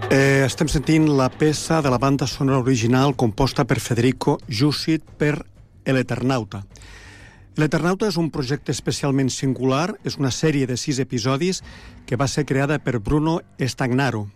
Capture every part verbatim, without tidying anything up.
Eh, estem sentint la peça de la banda sonora original composta per Federico Jusit per l'Eternauta. L'Eternauta és un projecte especialment singular, és una sèrie de sis episodis que va ser creada per Bruno Stagnaro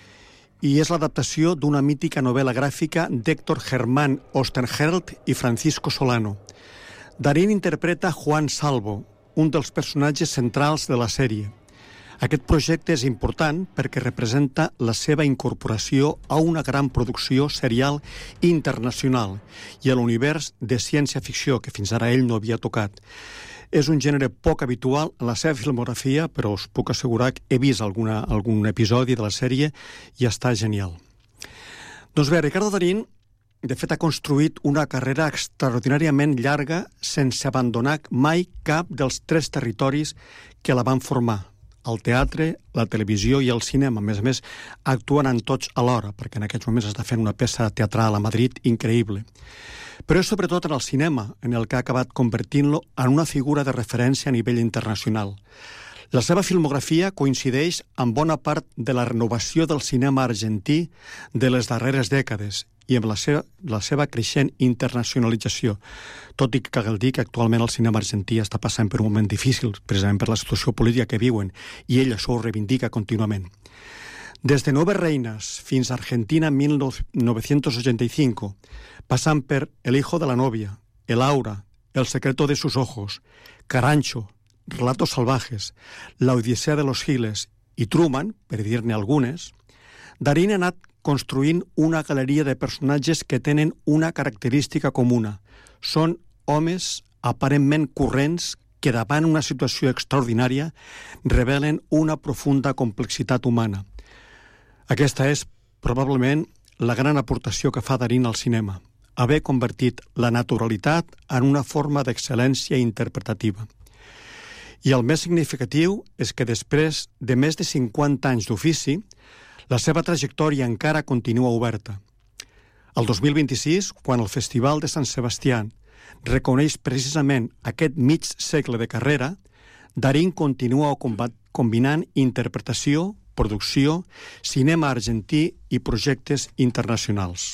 i és l'adaptació d'una mítica novel·la gràfica d'Héctor Germán Oesterheld i Francisco Solano. Darín interpreta Juan Salvo, un dels personatges centrals de la sèrie. Aquest projecte és important perquè representa la seva incorporació a una gran producció serial internacional i a l'univers de ciència-ficció que fins ara ell no havia tocat. És un gènere poc habitual en la seva filmografia, però us puc assegurar que he vist alguna, algun episodi de la sèrie i està genial. Doncs bé, Ricardo Darín, de fet, ha construït una carrera extraordinàriament llarga sense abandonar mai cap dels tres territoris que la van formar: el teatre, la televisió i el cinema. A més a més, actuen en tots alhora, perquè en aquests moments està fent una peça teatral a Madrid increïble. Però és sobretot en el cinema en el que ha acabat convertint-lo en una figura de referència a nivell internacional. La seva filmografia coincideix amb bona part de la renovació del cinema argentí de les darreres dècades i amb la seva, la seva creixent internacionalització, tot i que cal dir que actualment el cinema argentí està passant per un moment difícil, precisament per la situació política que viuen, i ell això ho reivindica contínuament. Des de Nueve Reinas fins a Argentina en mil novecientos ochenta y cinco, passant per El hijo de la novia, El aura, El secreto de sus ojos, Carancho, Relatos salvajes, La odissea de los Giles i Truman, per dir-ne algunes, Darín ha anat construint una galeria de personatges que tenen una característica comuna. Són homes aparentment corrents que davant una situació extraordinària revelen una profunda complexitat humana. Aquesta és probablement la gran aportació que fa Darín al cinema, haver convertit la naturalitat en una forma d'excel·lència interpretativa. I el més significatiu és que després de més de cinquanta anys d'ofici, la seva trajectòria encara continua oberta. El dos mil vint-i-sis, quan el Festival de Sant Sebastià reconeix precisament aquest mig segle de carrera, Darín continua combinant interpretació, producció, cinema argentí i projectes internacionals.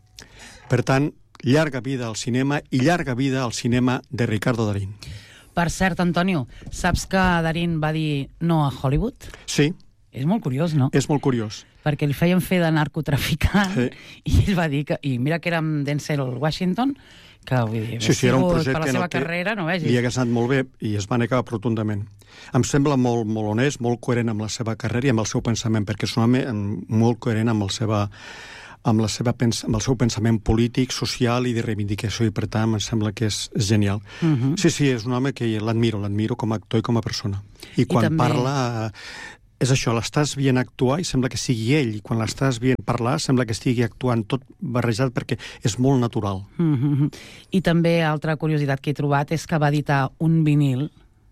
Per tant, llarga vida al cinema i llarga vida al cinema de Ricardo Darín. Per cert, Antonio, saps que Darín va dir no a Hollywood? Sí. És molt curiós, no? És molt curiós. Perquè el feien fer de narcotraficant, sí. I ell va dir que... I mira que era amb Denzel Washington, que vull dir, sí, sí, era un projecte per la seva carrera, no vegis. Li hagués anat molt bé i es va negar rotundament. Em sembla molt, molt honest, molt coherent amb la seva carrera i amb el seu pensament, perquè és un home molt coherent amb el seva... amb, la seva pens amb el seu pensament polític, social i de reivindicació, i per tant em sembla que és genial. Uh -huh. Sí, sí, és un home que l'admiro, l'admiro com a actor i com a persona. I quan I també... parla... És això, l'estàs veient actuar i sembla que sigui ell, i quan l'estàs veient parlar sembla que estigui actuant tot barrejat perquè és molt natural. Mm-hmm. I també, altra curiositat que he trobat és que va editar un vinil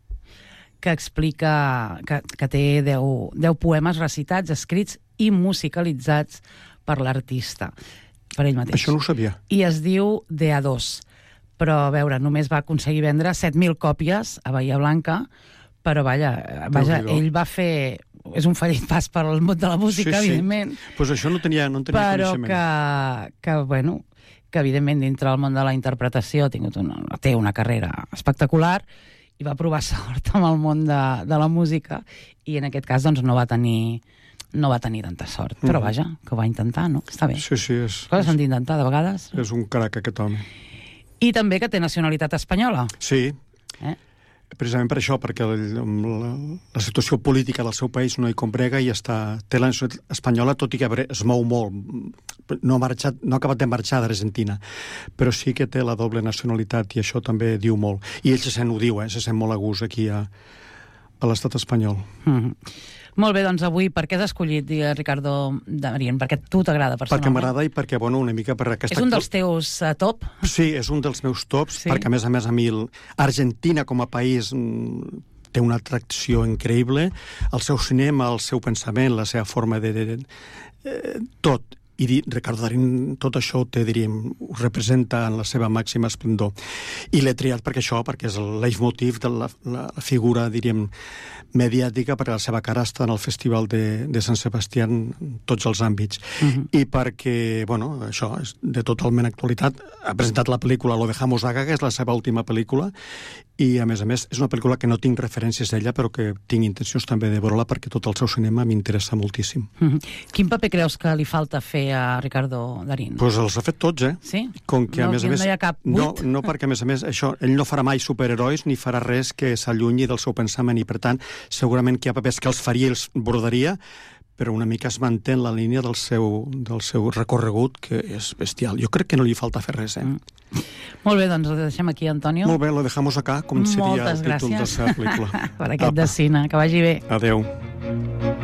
que explica que, que té deu, deu poemes recitats, escrits i musicalitzats per l'artista, per ell mateix. Això no ho sabia. I es diu De a dos. Però, a veure, només va aconseguir vendre set mil còpies a Bahia Blanca, però, vaja, vaja ell va fer... És un fallit pas per al món de la música, sí, evidentment. Sí. Pues això no tenia, no tenia però coneixement. Però que, que, bueno, que, evidentment, dintre del món de la interpretació ha tingut una, té una carrera espectacular i va provar sort amb el món de, de la música i, en aquest cas, doncs, no va tenir... no va tenir tanta sort, però, vaja, que ho va intentar, no? Està bé. Sí, sí, és... Coses s'han d'intentar, de vegades. És un crac, aquest home. I també que té nacionalitat espanyola. Sí. Eh? Precisament per això, perquè la, la situació política del seu país no hi comprega i està, té la nacionalitat espanyola, tot i que es mou molt. No ha, marxat, no ha acabat de marxar d'Argentina, però sí que té la doble nacionalitat i això també diu molt. I ell se sent, ho diu, eh? Se sent molt a gust aquí a, a l'estat espanyol. Mm-hmm. Molt bé, doncs avui per què has escollit, Ricardo Darín? Perquè a tu t'agrada personalment? Perquè m'agrada i perquè, bueno, una mica per aquesta... És un dels teus uh, top? Sí, és un dels meus tops, sí. Perquè a més a més a mi el... Argentina com a país mm, té una atracció increïble, el seu cinema, el seu pensament, la seva forma de... de, de eh, tot. i di, Ricardo Darín tot això ho té, diríem, ho representa en la seva màxima esplendor. I l'he triat perquè això, perquè és el leitmotiv de la, la, la figura, diríem, mediàtica, perquè la seva cara està en el Festival de, de Sant Sebastià en tots els àmbits. Uh-huh. I perquè, bueno, això és de totalment actualitat. Ha presentat la pel·lícula Lo dejamos a Gaga, és la seva última pel·lícula, i a més a més és una pel·lícula que no tinc referències d'ella, però que tinc intencions també de veure-la perquè tot el seu cinema m'interessa moltíssim. Uh-huh. Quin paper creus que li falta fer a Ricardo Darín? Doncs pues els ha fet tots, eh? Sí? Com que, no, a més a més, no hi ha cap no, buit? no, perquè a més a més això, ell no farà mai superherois ni farà res que s'allunyi del seu pensament i per tant segurament que hi ha papers que els faria i els bordaria, però una mica es manté en la línia del seu, del seu recorregut, que és bestial. Jo crec que no li falta fer res, eh? Mm. Molt bé, doncs ho deixem aquí, Antonio. Molt bé, lo dejamos acá, com seria Moltes el títol gràcies de la seva pel·lícula. per aquest de cine. Que vagi bé. Adeu.